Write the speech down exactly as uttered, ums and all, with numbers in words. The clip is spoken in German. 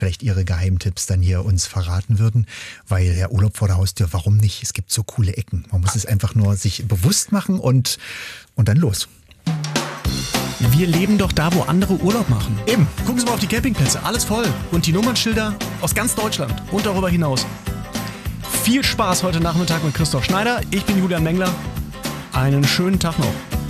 vielleicht ihre Geheimtipps dann hier uns verraten würden, weil der Urlaub vor der Haustür, warum nicht? Es gibt so coole Ecken. Man muss es einfach nur sich bewusst machen und, und dann los. Wir leben doch da, wo andere Urlaub machen. Eben. Gucken Sie mal auf die Campingplätze, alles voll. Und die Nummernschilder aus ganz Deutschland und darüber hinaus. Viel Spaß heute Nachmittag mit Christoph Schneider. Ich bin Julian Mengler. Einen schönen Tag noch.